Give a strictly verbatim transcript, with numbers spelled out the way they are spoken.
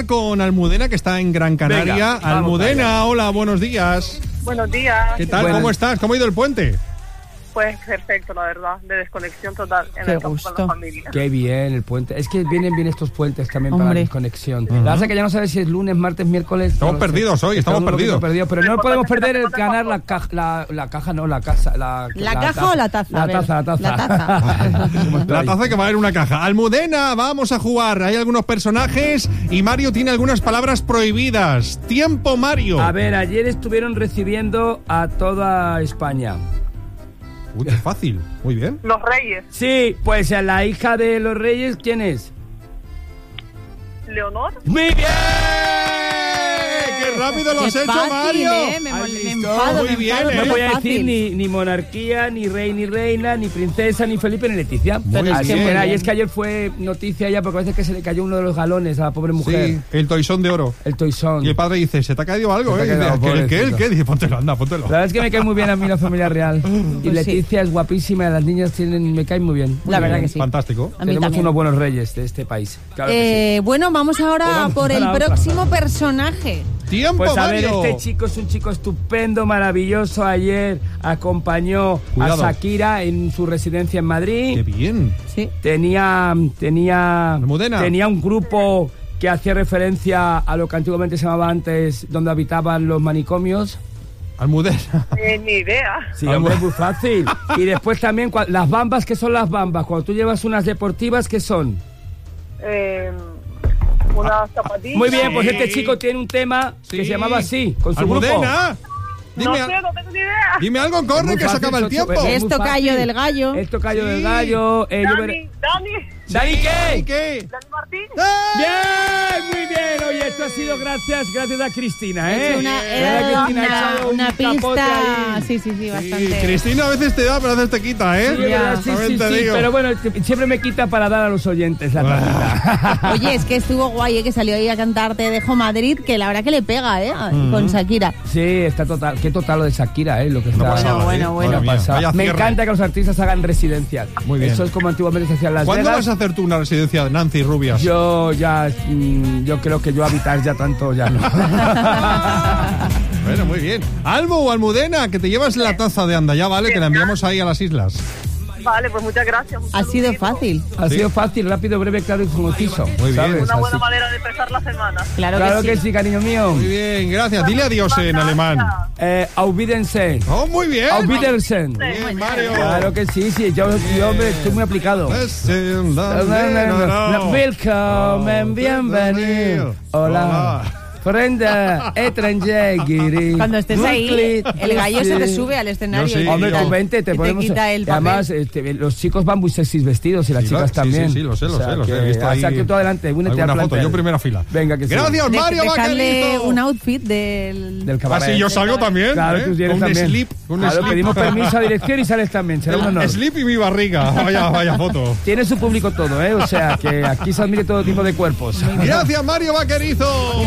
con Almudena, que está en Gran Canaria. Venga, Almudena, hola, buenos días. Buenos días. ¿Qué tal? Buenas. ¿Cómo estás? ¿Cómo ha ido el puente? Pues perfecto, la verdad, de desconexión total en Qué el campo gusto. con la familia. Qué bien el puente. Es que vienen bien estos puentes también para la Hombre. desconexión. La verdad es que ya no sabes si es lunes, martes, miércoles. Estamos no lo sé. perdidos hoy, estamos un poquito perdidos. Pero no Lo podemos importante es perder que el la ganar cosa la caja, la, la caja no, la casa. ¿La, ¿La caja o la taza? La A ver, taza, la taza. la taza. La taza que va a haber una caja. Almudena, vamos a jugar. Hay algunos personajes y Mario tiene algunas palabras prohibidas. Tiempo, Mario. A ver, ayer estuvieron recibiendo a toda España. Uy, qué fácil. Muy bien. Los Reyes, Sí, pues a la hija de los reyes, ¿quién es? Leonor, ¡Muy bien! ¡Qué rápido lo has Qué hecho, fácil, Mario! ¿eh? Me, ¿Has mol- me visto? enfado, Muy me bien, enfado, ¿eh? No pero voy a es decir fácil. ni, ni monarquía, ni rey, ni reina, ni princesa, ni Felipe, ni Leticia. Muy Así bien. que nada, y es que ayer fue noticia ya porque parece que se le cayó uno de los galones a la pobre mujer. Sí, el toisón de oro. El toisón. Y el padre dice, ¿se te ha caído algo? Se eh? te ha Y dice, quedado, ¿qué, el qué? ¿El pobrecito. qué? Dice, póntelo, anda, póntelo. La verdad es que me cae muy bien a mí la familia real. Y Pues sí. Leticia es guapísima, las niñas tienen, me caen muy bien. La verdad que sí. Fantástico. A mí Tenemos también. unos buenos reyes de este país. Claro que Eh, bueno, vamos ahora Pues vamos por a el la otra. próximo personaje. ¡Tiempo, Pues a ver, Mario! este chico es un chico estupendo, maravilloso. Ayer acompañó Cuidado. a Shakira en su residencia en Madrid. ¡Qué bien! Sí. Tenía, tenía, Almudena. tenía un grupo que hacía referencia a lo que antiguamente se llamaba antes, donde habitaban los manicomios. Almudena. eh, ni idea. Sí, Almu- hombre, es muy fácil. Y después también, cua- las bambas, ¿qué son las bambas? Cuando tú llevas unas deportivas, ¿qué son? Eh, unas zapatillas. Muy bien, pues Sí. este chico tiene un tema Sí. que se llamaba así, con su grupo. ¡Almudena! No Dime, sé, no tengo ni idea. dime algo, corre, Muy que se fácil, acaba el Socho, tiempo. es muy Es tocayo fácil. del gallo. Es tocayo Sí. del gallo. eh, yo Dani, veré- Dani, ¿Dani qué? ¿Qué? Dani Martín. Bien, muy bien. Oye, esto ha sido gracias, gracias a Cristina, ¿eh? Es una, ¿Verdad, era Cristina? Ha una, echado un una capote pista. ahí. Sí, sí, sí, Sí, bastante. Cristina a veces te da, pero a veces te quita, ¿eh? Sí, es verdad, sí, También sí, te sí, digo. pero bueno, que siempre me quita para dar a los oyentes la tacita. Oye, es que estuvo guay, ¿eh? Que salió ahí a cantar Te dejo Madrid, que la verdad que le pega, ¿eh? Con Shakira. Sí, está total. Qué total lo de Shakira, ¿eh? Lo que está Una pasada, bueno, ¿eh? bueno, Madre mía, pasada. vaya Me cierre. encanta que los artistas hagan residencias. Muy bien. Eso es como antiguamente se hacía en Las ¿Cuándo Vegas. vas a hacer tú una residencia de Nancy Rubias? Yo ya, mm, yo creo que yo habitar ya tanto ya no. Bueno, muy bien. Almo o Almudena, que te llevas la taza de anda, ya vale, que la enviamos ahí a las islas. Vale, pues muchas gracias. un Ha sido saludito. fácil. Ha Sí. sido fácil, rápido, breve, claro y conciso. Muy bien. ¿sabes? Una buena Así. manera de empezar la semana. Claro, Claro que, que sí. sí, cariño mío. Muy bien, gracias. Dile adiós en alemán. Eh, Aufwiedersehen. Oh, muy bien. Aufwiedersehen. Bien, Mario. Claro que sí, sí, yo, yo hombre, estoy muy aplicado. Willkommen, bienvenido. Hola. Freunde, Etrangeri. Cuando estés ahí, el gallo se te sube al escenario. Yo sí. y Hombre, quita- tú vente, te y ponemos. quita el y papel. además, este, los chicos van muy sexys vestidos y las Sí, chicas sí, también. sí, sí, lo sé, lo O sea sé, lo sé. que- He visto o sea ahí que tú adelante, únete alguna al foto, plantel. yo en primera fila. Venga, que sí. Gracias, De- Mario dejarle Vaquerizo. un outfit del... Del cabaret. Así yo salgo también. Claro, ¿eh? tú tienes Con un también. slip. Un Claro, slip. pedimos permiso a dirección y sales también. Será un honor. El slip y mi barriga. Vaya, vaya foto. Tiene su público todo, ¿eh? O sea que aquí se admire todo tipo de cuerpos. Gracias, Mario Vaquerizo.